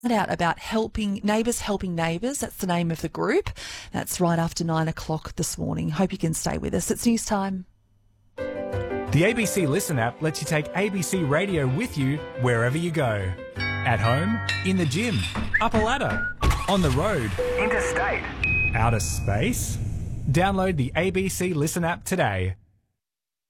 out about helping neighbours. That's the name of the group. That's right after 9 o'clock this morning. Hope you can stay with us. It's news time. The ABC Listen app lets you take ABC Radio with you wherever you go. At home, in the gym, up a ladder, on the road, interstate, outer space. Download the ABC Listen app today.